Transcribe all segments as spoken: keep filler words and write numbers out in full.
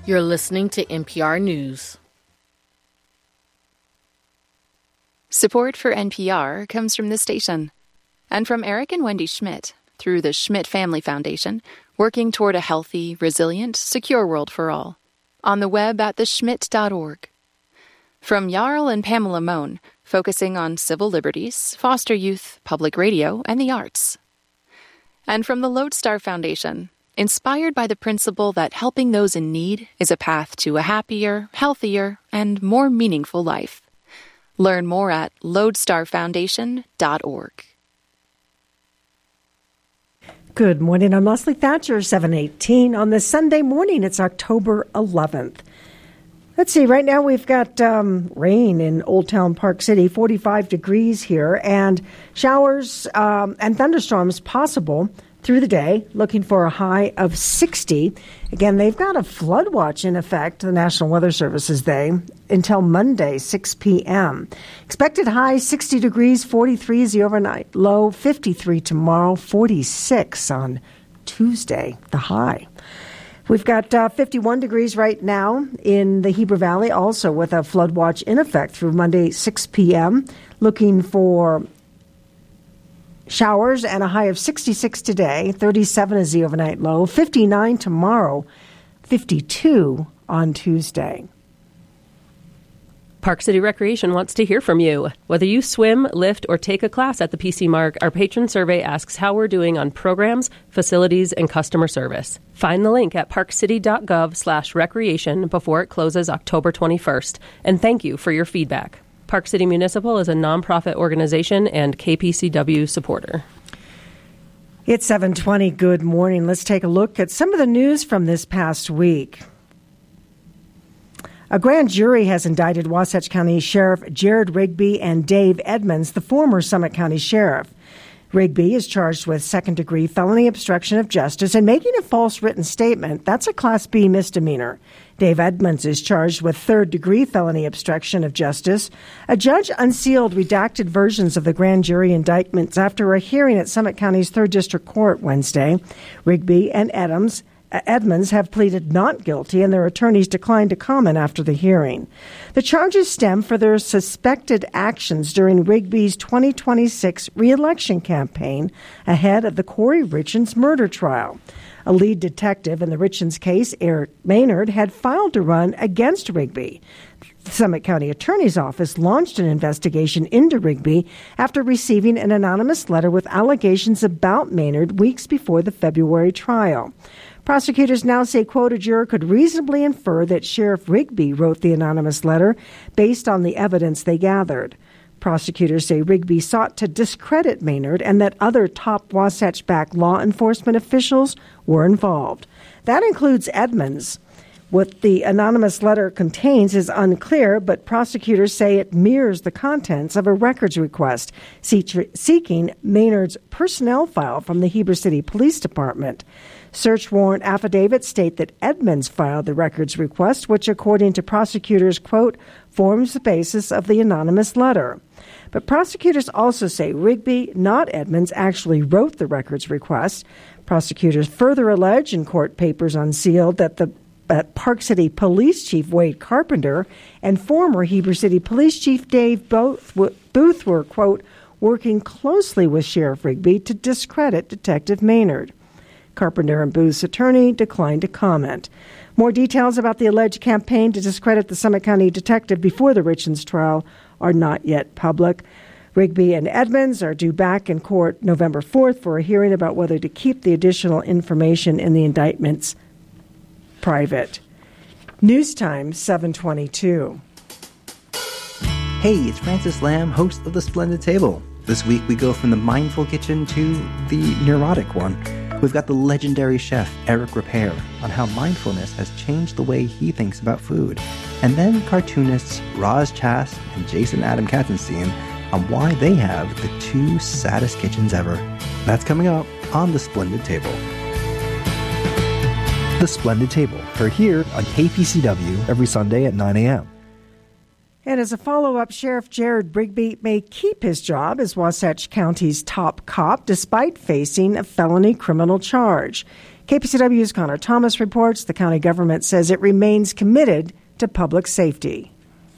You're listening to N P R News. Support for N P R comes from this station and from Eric and Wendy Schmidt through the Schmidt Family Foundation, working toward a healthy, resilient, secure world for all. On the web at the schmidt dot org. From Jarl and Pamela Mohn, focusing on civil liberties, foster youth, public radio, and the arts. And from the Lodestar Foundation, inspired by the principle that helping those in need is a path to a happier, healthier, and more meaningful life. Learn more at lodestar foundation dot org. Good morning. I'm Leslie Thatcher, seven eighteen. On this Sunday morning, it's October eleventh. Let's see, right now we've got um, rain in Old Town Park City, forty-five degrees here, and showers um, and thunderstorms possible through the day, looking for a high of sixty. Again, they've got a flood watch in effect, the National Weather Service is they, until Monday, six p.m. Expected high, sixty degrees, forty-three is the overnight low, fifty-three tomorrow, forty-six on Tuesday, the high. We've got uh, fifty-one degrees right now in the Heber Valley, also with a flood watch in effect through Monday, six p.m. Looking for showers and a high of sixty-six today, thirty-seven is the overnight low, fifty-nine tomorrow, fifty-two on Tuesday. Park City Recreation wants to hear from you. Whether you swim, lift, or take a class at the P C Mark, our patron survey asks how we're doing on programs, facilities, and customer service. Find the link at parkcity.gov slash recreation before it closes October twenty-first. And thank you for your feedback. Park City Municipal is a nonprofit organization and K P C W supporter. It's seven twenty. Good morning. Let's take a look at some of the news from this past week. A grand jury has indicted Wasatch County Sheriff Jared Rigby and Dave Edmonds, the former Summit County Sheriff. Rigby is charged with second-degree felony obstruction of justice and making a false written statement. That's a Class B misdemeanor. Dave Edmonds is charged with third-degree felony obstruction of justice. A judge unsealed redacted versions of the grand jury indictments after a hearing at Summit County's third District Court Wednesday. Rigby and Adams Edmonds have pleaded not guilty, and their attorneys declined to comment after the hearing. The charges stem from their suspected actions during Rigby's twenty twenty-six re-election campaign ahead of the Corey Richens murder trial. A lead detective in the Richens case, Eric Maynard, had filed to run against Rigby. The Summit County Attorney's Office launched an investigation into Rigby after receiving an anonymous letter with allegations about Maynard weeks before the February trial. Prosecutors now say, quote, a juror could reasonably infer that Sheriff Rigby wrote the anonymous letter based on the evidence they gathered. Prosecutors say Rigby sought to discredit Maynard and that other top Wasatch-backed law enforcement officials were involved. That includes Edmonds. What the anonymous letter contains is unclear, but prosecutors say it mirrors the contents of a records request seeking Maynard's personnel file from the Heber City Police Department. Search warrant affidavits state that Edmonds filed the records request, which, according to prosecutors, quote, forms the basis of the anonymous letter. But prosecutors also say Rigby, not Edmonds, actually wrote the records request. Prosecutors further allege in court papers unsealed that the that Park City Police Chief Wade Carpenter and former Heber City Police Chief Dave Booth were, quote, working closely with Sheriff Rigby to discredit Detective Maynard. Carpenter and Booth's attorney declined to comment. More details about the alleged campaign to discredit the Summit County detective before the Richens trial are not yet public. Rigby and Edmonds are due back in court November fourth for a hearing about whether to keep the additional information in the indictments private. News time, seven twenty-two. Hey, it's Francis Lamb, host of The Splendid Table. This week we go from the mindful kitchen to the neurotic one. We've got the legendary chef Eric Ripert on how mindfulness has changed the way he thinks about food. And then cartoonists Roz Chast and Jason Adam Katzenstein on why they have the two saddest kitchens ever. That's coming up on The Splendid Table. The Splendid Table, heard here on K P C W every Sunday at nine a.m. And as a follow-up, Sheriff Jared Rigby may keep his job as Wasatch County's top cop despite facing a felony criminal charge. K P C W's Connor Thomas reports the county government says it remains committed to public safety.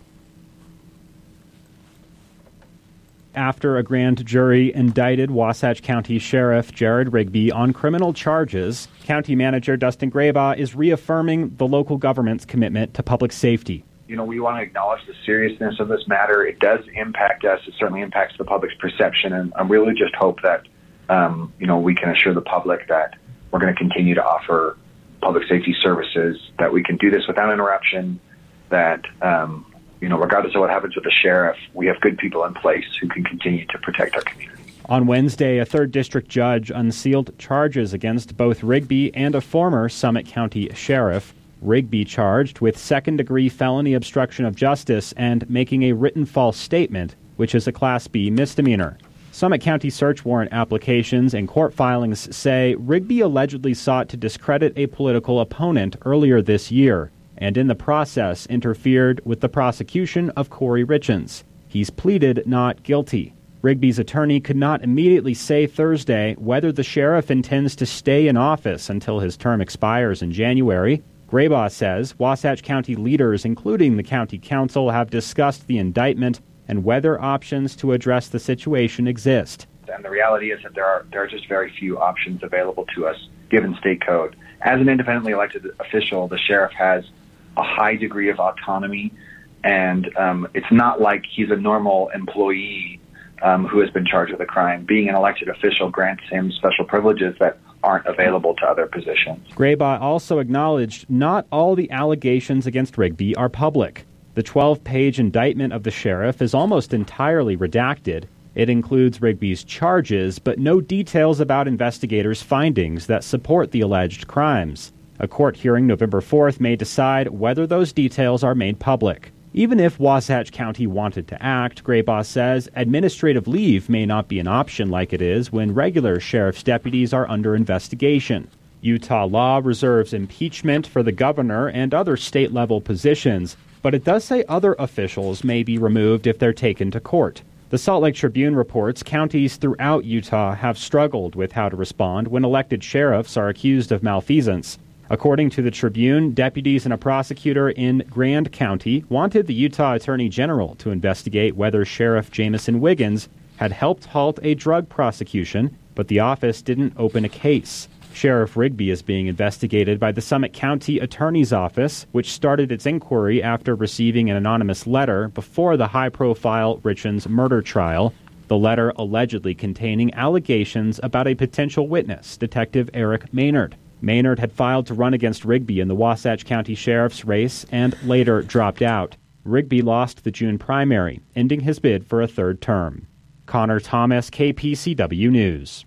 After a grand jury indicted Wasatch County Sheriff Jared Rigby on criminal charges, County Manager Dustin Graybaugh is reaffirming the local government's commitment to public safety. You know, we want to acknowledge the seriousness of this matter. It does impact us. It certainly impacts the public's perception, and I really just hope that, um, you know, we can assure the public that we're going to continue to offer public safety services, that we can do this without interruption, that, um, you know, regardless of what happens with the sheriff, we have good people in place who can continue to protect our community. On Wednesday, a third district judge unsealed charges against both Rigby and a former Summit County sheriff. Rigby charged with second-degree felony obstruction of justice and making a written false statement, which is a Class B misdemeanor. Summit County search warrant applications and court filings say Rigby allegedly sought to discredit a political opponent earlier this year, and in the process interfered with the prosecution of Corey Richens. He's pleaded not guilty. Rigby's attorney could not immediately say Thursday whether the sheriff intends to stay in office until his term expires in January. Graybaugh says Wasatch County leaders, including the county council, have discussed the indictment and whether options to address the situation exist. And the reality is that there are there are just very few options available to us, given state code. As an independently elected official, the sheriff has a high degree of autonomy, and um, it's not like he's a normal employee um, who has been charged with a crime. Being an elected official grants him special privileges that aren't available to other positions. Graybaugh also acknowledged not all the allegations against Rigby are public. The twelve-page indictment of the sheriff is almost entirely redacted. It includes Rigby's charges, but no details about investigators' findings that support the alleged crimes. A court hearing November fourth may decide whether those details are made public. Even if Wasatch County wanted to act, Graybaugh says administrative leave may not be an option like it is when regular sheriff's deputies are under investigation. Utah law reserves impeachment for the governor and other state-level positions, but it does say other officials may be removed if they're taken to court. The Salt Lake Tribune reports counties throughout Utah have struggled with how to respond when elected sheriffs are accused of malfeasance. According to the Tribune, deputies and a prosecutor in Grand County wanted the Utah Attorney General to investigate whether Sheriff Jamison Wiggins had helped halt a drug prosecution, but the office didn't open a case. Sheriff Rigby is being investigated by the Summit County Attorney's Office, which started its inquiry after receiving an anonymous letter before the high-profile Richens murder trial, the letter allegedly containing allegations about a potential witness, Detective Eric Maynard. Maynard had filed to run against Rigby in the Wasatch County Sheriff's race and later dropped out. Rigby lost the June primary, ending his bid for a third term. Connor Thomas, K P C W News.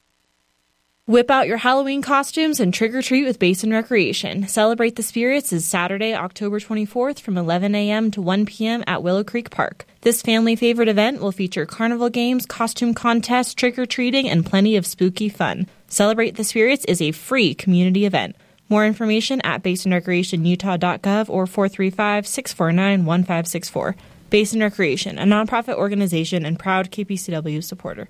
Whip out your Halloween costumes and trick-or-treat with Basin Recreation. Celebrate the Spirits is Saturday, October twenty-fourth from eleven a.m. to one p.m. at Willow Creek Park. This family-favorite event will feature carnival games, costume contests, trick-or-treating, and plenty of spooky fun. Celebrate the Spirits is a free community event. More information at basin recreation utah dot gov or four three five, six four nine, one five six four. Basin Recreation, a nonprofit organization and proud K P C W supporter.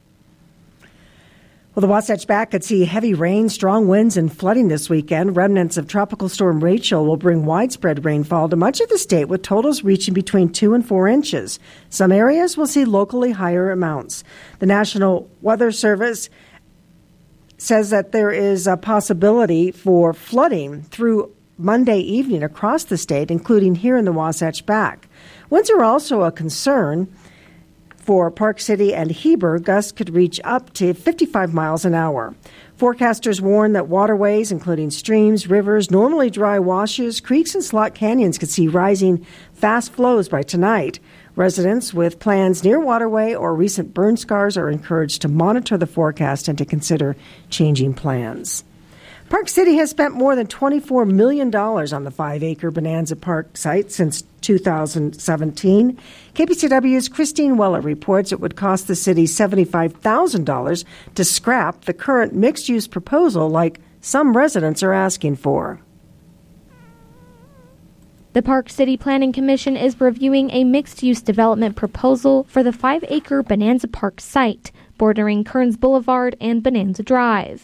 Well, the Wasatch Back could see heavy rain, strong winds, and flooding this weekend. Remnants of Tropical Storm Rachel will bring widespread rainfall to much of the state, with totals reaching between two and four inches. Some areas will see locally higher amounts. The National Weather Service says that there is a possibility for flooding through Monday evening across the state, including here in the Wasatch Back. Winds are also a concern. For Park City and Heber, gusts could reach up to fifty-five miles an hour. Forecasters warn that waterways, including streams, rivers, normally dry washes, creeks, and slot canyons could see rising fast flows by tonight. Residents with plans near waterway or recent burn scars are encouraged to monitor the forecast and to consider changing plans. Park City has spent more than twenty-four million dollars on the five-acre Bonanza Park site since two thousand seventeen. K P C W's Christine Weller reports it would cost the city seventy-five thousand dollars to scrap the current mixed-use proposal like some residents are asking for. The Park City Planning Commission is reviewing a mixed-use development proposal for the five-acre Bonanza Park site, bordering Kearns Boulevard and Bonanza Drive.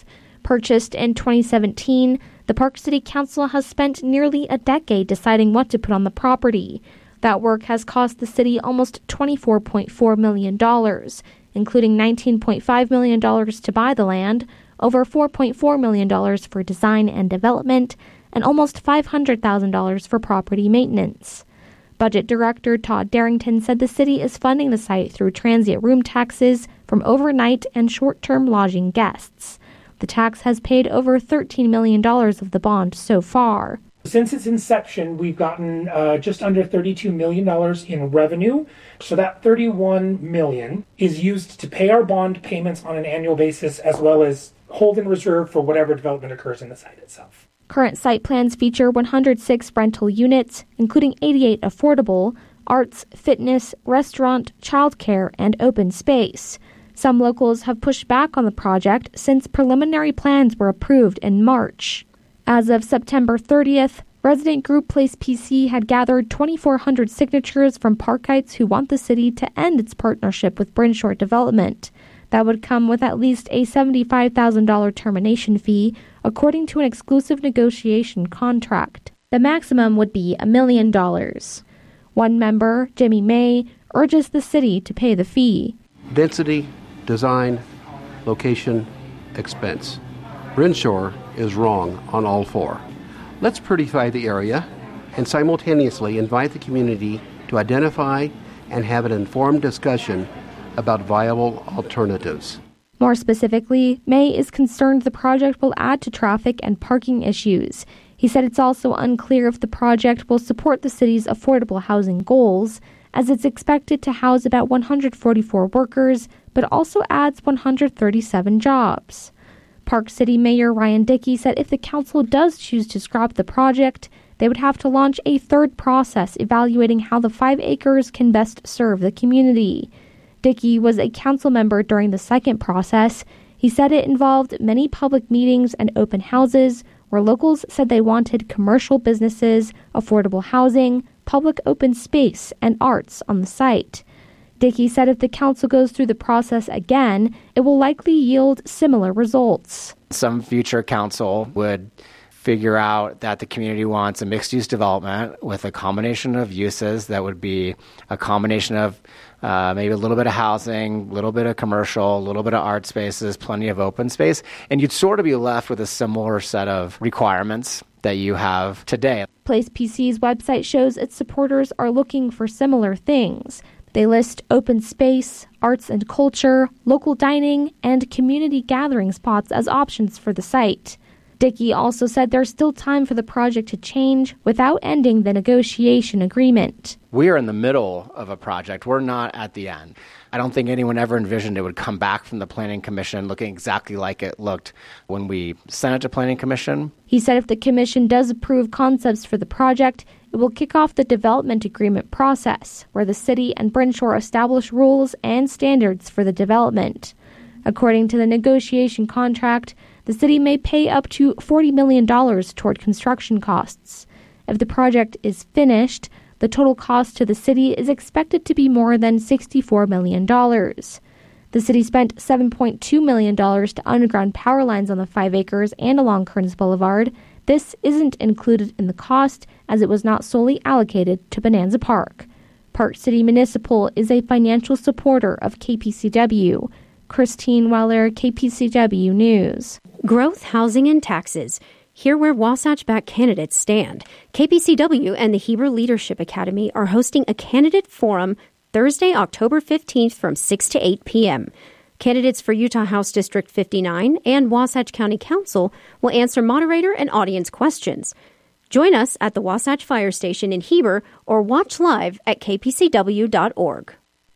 Purchased in twenty seventeen, the Park City Council has spent nearly a decade deciding what to put on the property. That work has cost the city almost twenty-four point four million dollars, including nineteen point five million dollars to buy the land, over four point four million dollars for design and development, and almost five hundred thousand dollars for property maintenance. Budget Director Todd Darrington said the city is funding the site through transient room taxes from overnight and short-term lodging guests. The tax has paid over thirteen million dollars of the bond so far. Since its inception, we've gotten uh, just under thirty-two million dollars in revenue. So that thirty-one million dollars is used to pay our bond payments on an annual basis, as well as hold in reserve for whatever development occurs in the site itself. Current site plans feature one hundred six rental units, including eighty-eight affordable, arts, fitness, restaurant, childcare, and open space. Some locals have pushed back on the project since preliminary plans were approved in March. As of September thirtieth, resident group Place P C had gathered twenty-four hundred signatures from Parkites who want the city to end its partnership with Brinshore Development. That would come with at least a seventy-five thousand dollars termination fee, according to an exclusive negotiation contract. The maximum would be a million dollars. One member, Jimmy May, urges the city to pay the fee. Density, design, location, expense. Brinshore is wrong on all four. Let's prettify the area and simultaneously invite the community to identify and have an informed discussion about viable alternatives. More specifically, May is concerned the project will add to traffic and parking issues. He said it's also unclear if the project will support the city's affordable housing goals, as it's expected to house about one hundred forty-four workers, but also adds one hundred thirty-seven jobs. Park City Mayor Ryan Dickey said if the council does choose to scrap the project, they would have to launch a third process evaluating how the five acres can best serve the community. Dickey was a council member during the second process. He said it involved many public meetings and open houses where locals said they wanted commercial businesses, affordable housing, public open space, and arts on the site. Dickey said if the council goes through the process again, it will likely yield similar results. Some future council would figure out that the community wants a mixed-use development with a combination of uses that would be a combination of uh, maybe a little bit of housing, a little bit of commercial, a little bit of art spaces, plenty of open space, and you'd sort of be left with a similar set of requirements that you have today. Place P C's website shows its supporters are looking for similar things. They list open space, arts and culture, local dining, and community gathering spots as options for the site. Dickey also said there's still time for the project to change without ending the negotiation agreement. We are in the middle of a project. We're not at the end. I don't think anyone ever envisioned it would come back from the Planning Commission looking exactly like it looked when we sent it to Planning Commission. He said if the Commission does approve concepts for the project, it will kick off the development agreement process, where the city and Brinshore establish rules and standards for the development. According to the negotiation contract, the city may pay up to forty million dollars toward construction costs. If the project is finished, the total cost to the city is expected to be more than sixty-four million dollars. The city spent seven point two million dollars to underground power lines on the five acres and along Kearns Boulevard. This isn't included in the cost, as it was not solely allocated to Bonanza Park. Park City Municipal is a financial supporter of K P C W. Christine Weller, K P C W News. Growth, housing, and taxes. Hear where Wasatch-backed candidates stand. K P C W and the Heber Leadership Academy are hosting a candidate forum Thursday, October fifteenth from six to eight p.m. Candidates for Utah House District fifty-nine and Wasatch County Council will answer moderator and audience questions. Join us at the Wasatch Fire Station in Heber or watch live at k p c w dot org.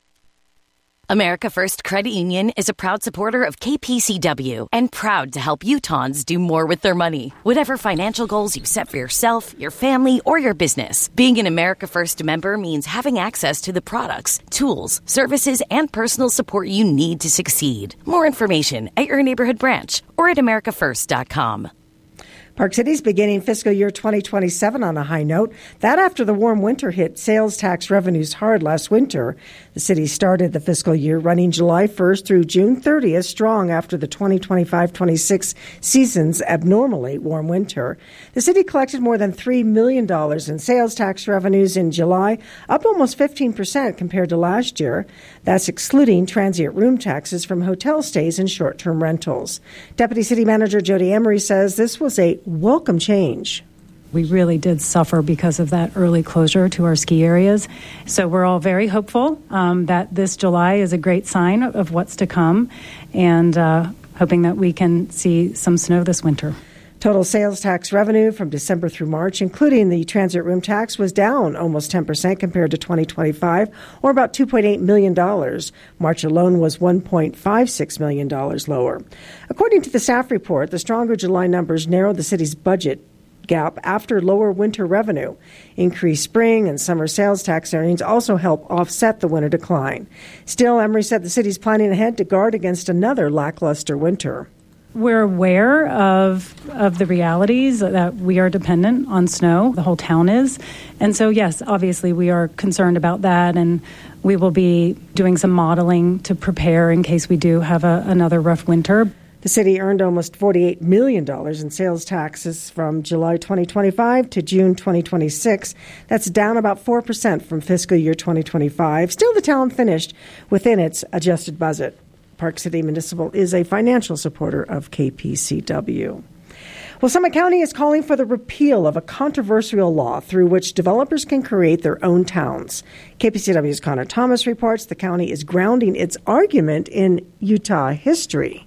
America First Credit Union is a proud supporter of K P C W and proud to help Utahns do more with their money. Whatever financial goals you set for yourself, your family, or your business, being an America First member means having access to the products, tools, services, and personal support you need to succeed. More information at your neighborhood branch or at america first dot com. Park City's beginning fiscal year twenty twenty-seven on a high note. That after the warm winter hit sales tax revenues hard last winter. The city started the fiscal year running July first through June thirtieth strong after the twenty twenty-five twenty-six season's abnormally warm winter. The city collected more than three million dollars in sales tax revenues in July, up almost fifteen percent compared to last year. That's excluding transient room taxes from hotel stays and short-term rentals. Deputy City Manager Jody Emery says this was a welcome change. We really did suffer because of that early closure to our ski areas. So we're all very hopeful um, that this July is a great sign of what's to come, and uh, hoping that we can see some snow this winter. Total sales tax revenue from December through March, including the transit room tax, was down almost ten percent compared to twenty twenty-five, or about two point eight million dollars. March alone was one point five six million dollars lower. According to the staff report, the stronger July numbers narrowed the city's budget gap after lower winter revenue. Increased spring and summer sales tax earnings also help offset the winter decline. Still, Emery said the city's planning ahead to guard against another lackluster winter. We're aware of of the realities that we are dependent on snow. The whole town is. And so, yes, obviously we are concerned about that, and we will be doing some modeling to prepare in case we do have a, another rough winter. The city earned almost forty-eight million dollars in sales taxes from July twenty twenty-five to June twenty twenty-six. That's down about four percent from fiscal year twenty twenty-five. Still, the town finished within its adjusted budget. Park City Municipal is a financial supporter of K P C W. Well, Summit County is calling for the repeal of a controversial law through which developers can create their own towns. K P C W's Connor Thomas reports the county is grounding its argument in Utah history.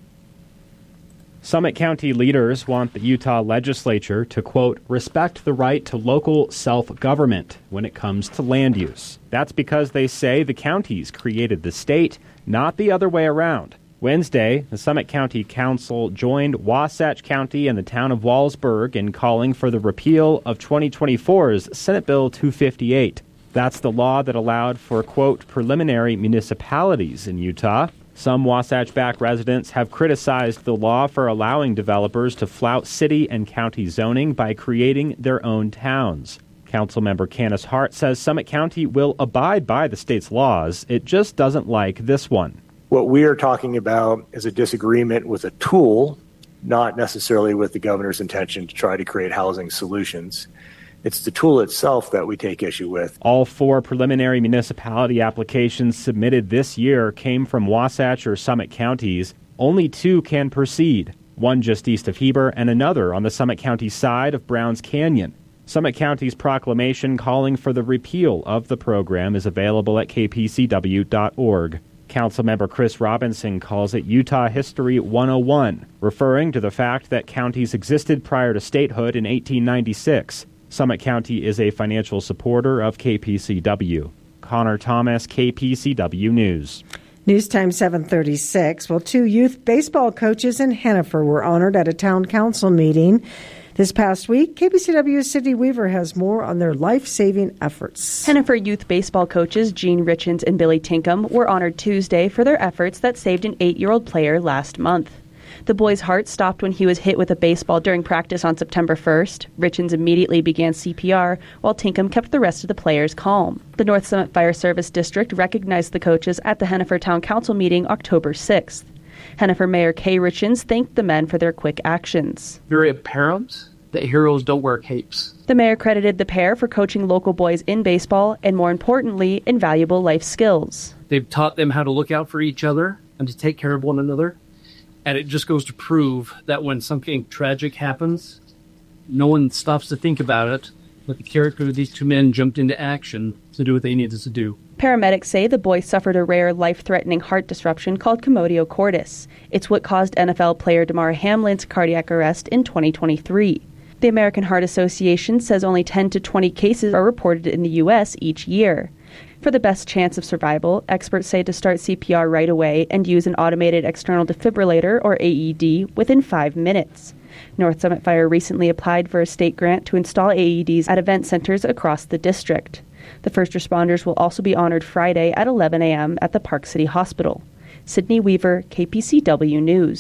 Summit County leaders want the Utah legislature to, quote, respect the right to local self-government when it comes to land use. That's because they say the counties created the state, not the other way around. Wednesday, the Summit County Council joined Wasatch County and the town of Wallsburg in calling for the repeal of twenty twenty-four's Senate Bill two fifty-eight. That's the law that allowed for, quote, preliminary municipalities in Utah. Some Wasatch-backed residents have criticized the law for allowing developers to flout city and county zoning by creating their own towns. Councilmember Candace Hart says Summit County will abide by the state's laws. It just doesn't like this one. What we are talking about is a disagreement with a tool, not necessarily with the governor's intention to try to create housing solutions. It's the tool itself that we take issue with. All four preliminary municipality applications submitted this year came from Wasatch or Summit counties. Only two can proceed, one just east of Heber and another on the Summit County side of Browns Canyon. Summit County's proclamation calling for the repeal of the program is available at k p c w dot org. Councilmember Chris Robinson calls it Utah History one oh one, referring to the fact that counties existed prior to statehood in eighteen ninety-six. Summit County is a financial supporter of K P C W. Connor Thomas, K P C W News. News time seven thirty-six. Well, two youth baseball coaches in Hennifer were honored at a town council meeting this past week. K P C W's Sydney Weaver has more on their life-saving efforts. Hennifer youth baseball coaches Gene Richens and Billy Tinkham were honored Tuesday for their efforts that saved an eight-year-old player last month. The boy's heart stopped when he was hit with a baseball during practice on September first. Richens immediately began C P R, while Tinkham kept the rest of the players calm. The North Summit Fire Service District recognized the coaches at the Hennifer Town Council meeting October sixth. Hennifer Mayor Kay Richens thanked the men for their quick actions. Very apparent that heroes don't wear capes. The mayor credited the pair for coaching local boys in baseball and, more importantly, invaluable life skills. They've taught them how to look out for each other and to take care of one another. And it just goes to prove that when something tragic happens, no one stops to think about it, but the character of these two men jumped into action to do what they needed to do. Paramedics say the boy suffered a rare, life-threatening heart disruption called commodio cordis. It's what caused N F L player Damar Hamlin's cardiac arrest in twenty twenty-three. The American Heart Association says only ten to twenty cases are reported in the U S each year. For the best chance of survival, experts say to start C P R right away and use an automated external defibrillator, or A E D, within five minutes. North Summit Fire recently applied for a state grant to install A E Ds at event centers across the district. The first responders will also be honored Friday at eleven a.m. at the Park City Hospital. Sydney Weaver, K P C W News.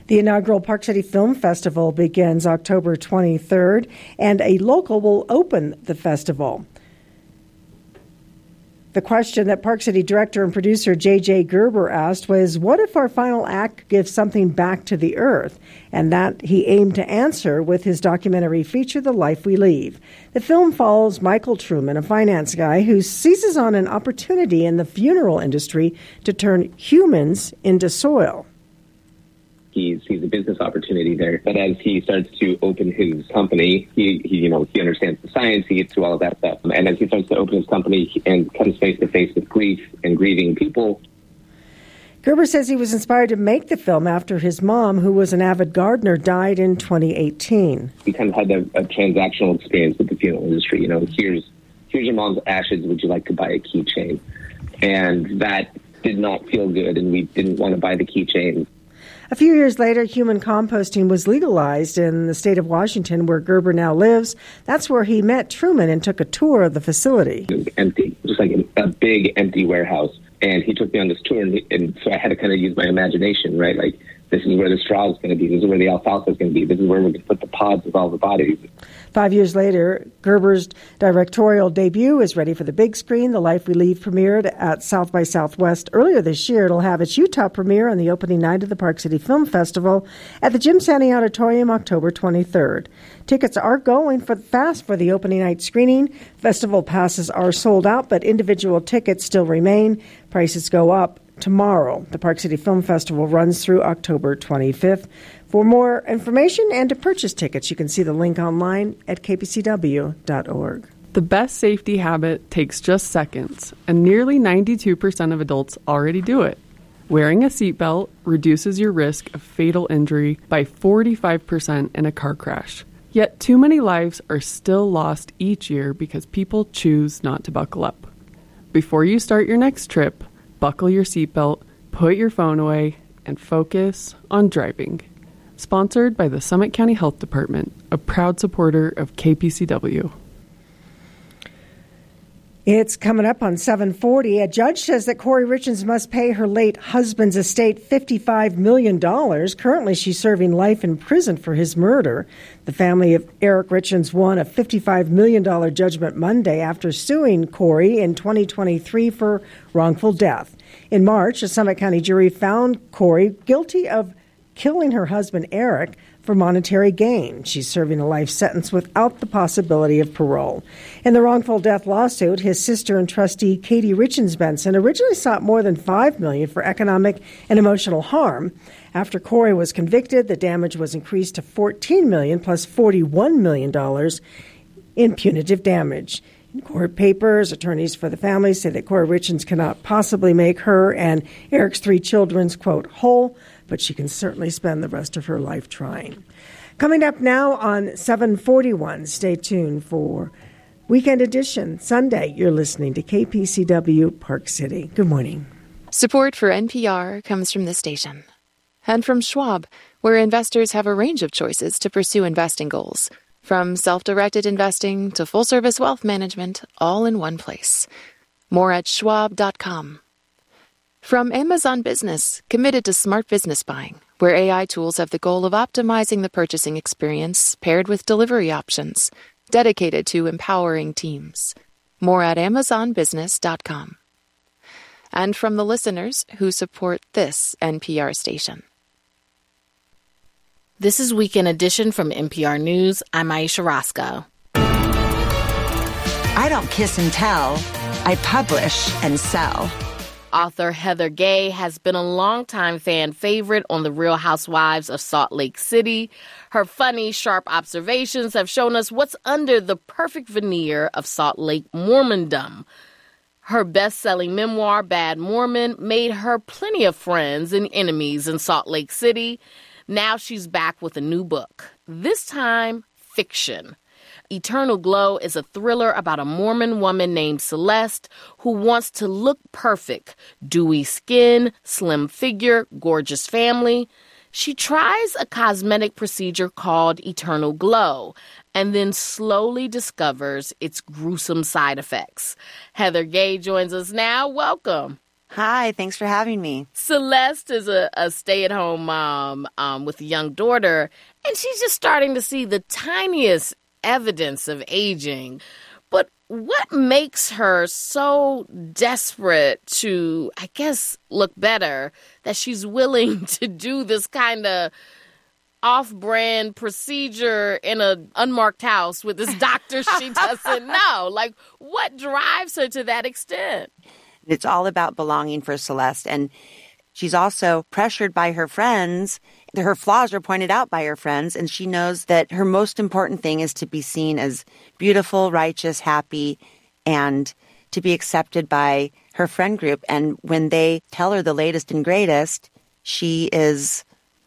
The inaugural Park City Film Festival begins October twenty-third, and a local will open the festival. The question that Park City director and producer J J Gerber asked was, what if our final act gives something back to the earth? And that he aimed to answer with his documentary feature, The Life We Leave. The film follows Michael Truman, a finance guy who seizes on an opportunity in the funeral industry to turn humans into soil. He sees a business opportunity there. But as he starts to open his company, he, he, you know, he understands the science, he gets through all of that stuff. And as he starts to open his company and comes face to face with grief and grieving people. Gerber says he was inspired to make the film after his mom, who was an avid gardener, died in twenty eighteen. He kind of had a, a transactional experience with the funeral industry. You know, here's, here's your mom's ashes, would you like to buy a keychain? And that did not feel good, and we didn't want to buy the keychain. A few years later, human composting was legalized in the state of Washington, where Gerber now lives. That's where he met Truman and took a tour of the facility. It was empty, just like a, a big empty warehouse. And he took me on this tour, and, he, and so I had to kind of use my imagination, right? Like, this is where the straw is going to be. This is where the alfalfa is going to be. This is where we're going to put the pods of all the bodies. Five years later, Gerber's directorial debut is ready for the big screen. The Life We Leave premiered at South by Southwest earlier this year. It'll have its Utah premiere on the opening night of the Park City Film Festival at the Jim Sandy Auditorium, October twenty-third. Tickets are going for fast for the opening night screening. Festival passes are sold out, but individual tickets still remain. Prices go up tomorrow. The Park City Film Festival runs through October twenty-fifth. For more information and to purchase tickets, you can see the link online at k p c w dot org. The best safety habit takes just seconds, and nearly ninety-two percent of adults already do it. Wearing a seatbelt reduces your risk of fatal injury by forty-five percent in a car crash. Yet too many lives are still lost each year because people choose not to buckle up. Before you start your next trip, buckle your seatbelt, put your phone away, and focus on driving. Sponsored by the Summit County Health Department, a proud supporter of K P C W. It's coming up on seven forty. A judge says that Corey Richins must pay her late husband's estate fifty-five million dollars. Currently, she's serving life in prison for his murder. The family of Eric Richins won a fifty-five million dollars judgment Monday after suing Corey in twenty twenty-three for wrongful death. In March, a Summit County jury found Corey guilty of killing her husband, Eric, for monetary gain. She's serving a life sentence without the possibility of parole. In the wrongful death lawsuit, his sister and trustee Katie Richins Benson originally sought more than five million dollars for economic and emotional harm. After Corey was convicted, the damage was increased to fourteen million dollars plus forty-one million dollars in punitive damage. In court papers, attorneys for the family say that Corey Richins cannot possibly make her and Eric's three children's, quote, whole, but she can certainly spend the rest of her life trying. Coming up now on seven forty-one, stay tuned for Weekend Edition. Sunday, you're listening to K P C W Park City. Good morning. Support for N P R comes from this station. And from Schwab, where investors have a range of choices to pursue investing goals. From self-directed investing to full-service wealth management, all in one place. More at schwab dot com. From Amazon Business, committed to smart business buying, where A I tools have the goal of optimizing the purchasing experience paired with delivery options, dedicated to empowering teams. More at amazon business dot com. And from the listeners who support this N P R station. This is Weekend Edition from N P R News. I'm Aisha Roscoe. I don't kiss and tell. I publish and sell. Author Heather Gay has been a longtime fan favorite on The Real Housewives of Salt Lake City. Her funny, sharp observations have shown us what's under the perfect veneer of Salt Lake Mormondom. Her best-selling memoir, Bad Mormon, made her plenty of friends and enemies in Salt Lake City. Now she's back with a new book, this time fiction. Eternal Glow is a thriller about a Mormon woman named Celeste who wants to look perfect. Dewy skin, slim figure, gorgeous family. She tries a cosmetic procedure called Eternal Glow and then slowly discovers its gruesome side effects. Heather Gay joins us now. Welcome. Hi, thanks for having me. Celeste is a, a stay-at-home mom um, with a young daughter, and she's just starting to see the tiniest evidence of aging. But what makes her so desperate to, I guess, look better that she's willing to do this kind of off-brand procedure in an unmarked house with this doctor she doesn't know? Like, what drives her to that extent? It's all about belonging for Celeste. And she's also pressured by her friends. Her flaws are pointed out by her friends. And she knows that her most important thing is to be seen as beautiful, righteous, happy, and to be accepted by her friend group. And when they tell her the latest and greatest, she is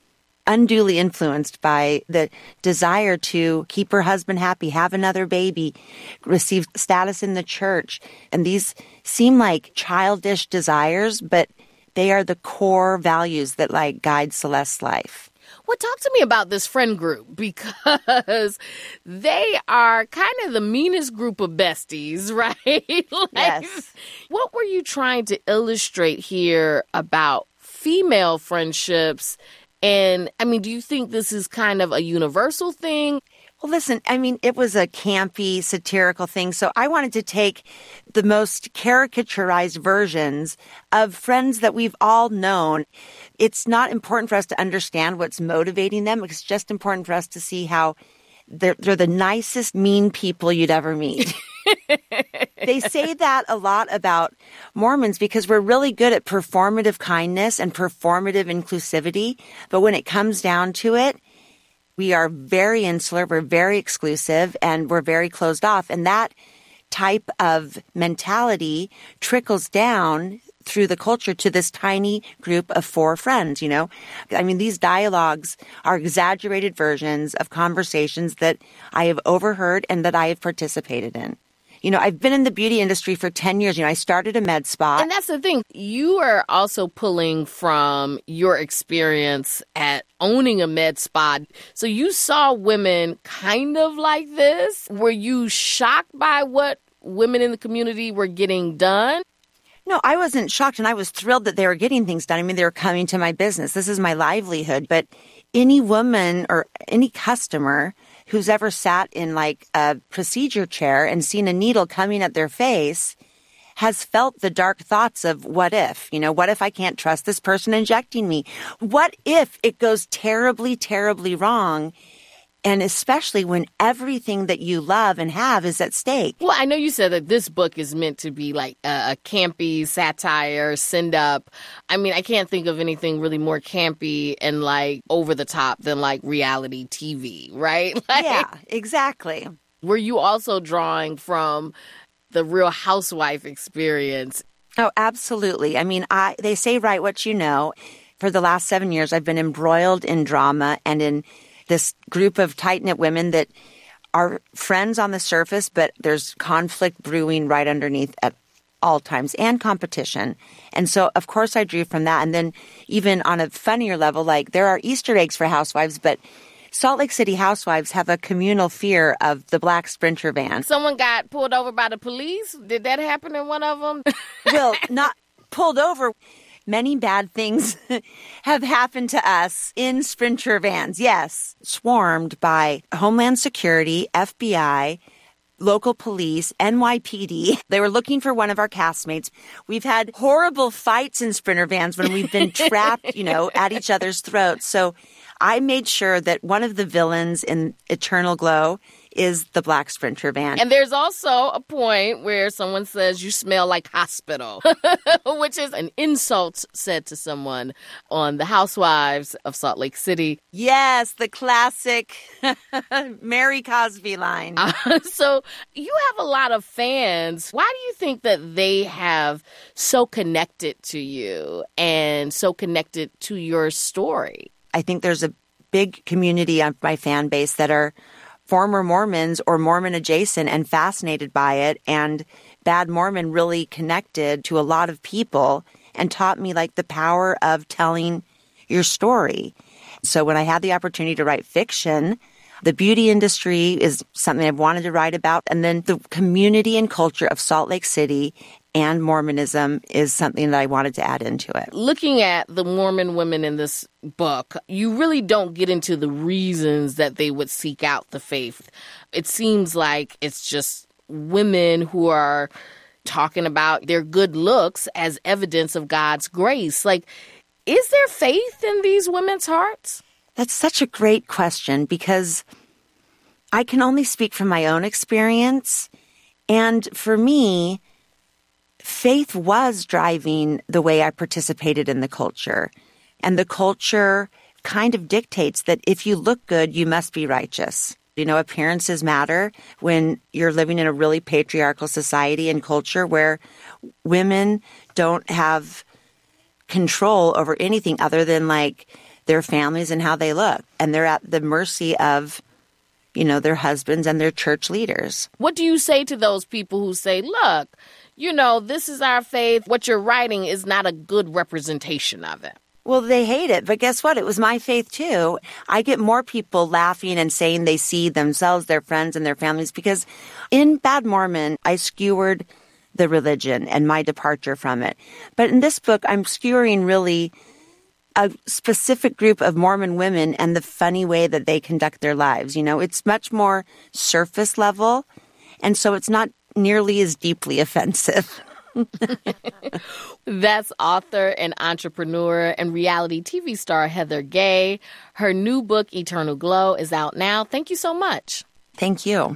unduly influenced by the desire to keep her husband happy, have another baby, receive status in the church. And these seem like childish desires, but they are the core values that like guide Celeste's life. Well, talk to me about this friend group, because they are kind of the meanest group of besties, right? Like, yes. What were you trying to illustrate here about female friendships? And, I mean, do you think this is kind of a universal thing? Well, listen, I mean, it was a campy, satirical thing. So I wanted to take the most caricaturized versions of friends that we've all known. It's not important for us to understand what's motivating them. It's just important for us to see how they're, they're the nicest, mean people you'd ever meet. They say that a lot about Mormons because we're really good at performative kindness and performative inclusivity. But when it comes down to it, we are very insular, we're very exclusive, and we're very closed off. And that type of mentality trickles down through the culture to this tiny group of four friends, you know? I mean, these dialogues are exaggerated versions of conversations that I have overheard and that I have participated in. You know, I've been in the beauty industry for ten years. You know, I started a med spa. And that's the thing. You are also pulling from your experience at owning a med spa. So you saw women kind of like this. Were you shocked by what women in the community were getting done? No, I wasn't shocked, and I was thrilled that they were getting things done. I mean, they were coming to my business. This is my livelihood. But any woman or any customer who's ever sat in like a procedure chair and seen a needle coming at their face has felt the dark thoughts of what if, you know, what if I can't trust this person injecting me? What if it goes terribly, terribly wrong? And especially when everything that you love and have is at stake. Well, I know you said that this book is meant to be like a, a campy satire, send up. I mean, I can't think of anything really more campy and like over the top than like reality T V, right? Like, yeah, exactly. Were you also drawing from the Real Housewife experience? Oh, absolutely. I mean, I they say write what you know. For the last seven years, I've been embroiled in drama and in this group of tight-knit women that are friends on the surface, but there's conflict brewing right underneath at all times and competition. And so, of course, I drew from that. And then even on a funnier level, like there are Easter eggs for housewives, but Salt Lake City housewives have a communal fear of the black Sprinter van. Someone got pulled over by the police? Did that happen in one of them? Well, not pulled over. Many bad things have happened to us in Sprinter vans, yes. Swarmed by Homeland Security, F B I, local police, N Y P D. They were looking for one of our castmates. We've had horrible fights in Sprinter vans when we've been trapped, you know, at each other's throats. So I made sure that one of the villains in Eternal Glow is the black Sprinter van. And there's also a point where someone says you smell like hospital, which is an insult said to someone on The Housewives of Salt Lake City. Yes, the classic Mary Cosby line. Uh, so you have a lot of fans. Why do you think that they have so connected to you and so connected to your story? I think there's a big community of my fan base that are former Mormons or Mormon adjacent and fascinated by it. And Bad Mormon really connected to a lot of people and taught me like the power of telling your story. So when I had the opportunity to write fiction, the beauty industry is something I've wanted to write about. And then the community and culture of Salt Lake City and Mormonism is something that I wanted to add into it. Looking at the Mormon women in this book, you really don't get into the reasons that they would seek out the faith. It seems like it's just women who are talking about their good looks as evidence of God's grace. Like, is there faith in these women's hearts? That's such a great question because I can only speak from my own experience. And for me, faith was driving the way I participated in the culture. And the culture kind of dictates that if you look good, you must be righteous. You know, appearances matter when you're living in a really patriarchal society and culture where women don't have control over anything other than like their families and how they look. And they're at the mercy of, you know, their husbands and their church leaders. What do you say to those people who say, look, you know, this is our faith. What you're writing is not a good representation of it? Well, they hate it, but guess what? It was my faith too. I get more people laughing and saying they see themselves, their friends, and their families because in Bad Mormon, I skewered the religion and my departure from it. But in this book, I'm skewering really a specific group of Mormon women and the funny way that they conduct their lives. You know, it's much more surface level, and so it's not nearly as deeply offensive. That's author and entrepreneur and reality T V star Heather Gay. Her new book, Eternal Glow, is out now. Thank you so much. Thank you.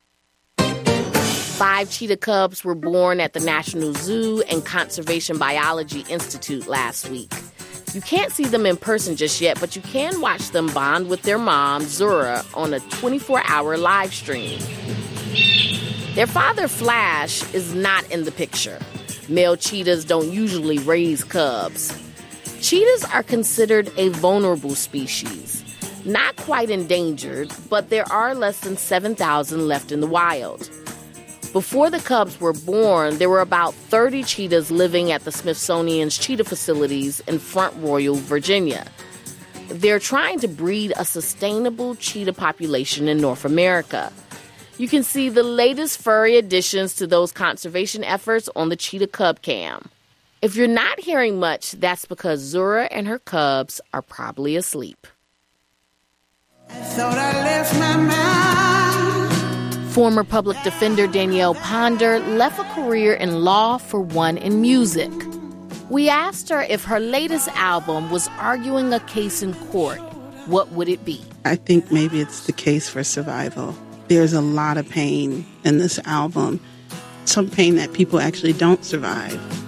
Five cheetah cubs were born at the National Zoo and Conservation Biology Institute last week. You can't see them in person just yet, but you can watch them bond with their mom, Zura, on a twenty-four hour live stream. Their father, Flash, is not in the picture. Male cheetahs don't usually raise cubs. Cheetahs are considered a vulnerable species. Not quite endangered, but there are less than seven thousand left in the wild. Before the cubs were born, there were about thirty cheetahs living at the Smithsonian's cheetah facilities in Front Royal, Virginia. They're trying to breed a sustainable cheetah population in North America. You can see the latest furry additions to those conservation efforts on the Cheetah Cub Cam. If you're not hearing much, that's because Zura and her cubs are probably asleep. I thought I left my mind. Former public defender Danielle Ponder left a career in law for one in music. We asked her if her latest album was arguing a case in court. What would it be? I think maybe it's the case for survival. There's a lot of pain in this album, some pain that people actually don't survive.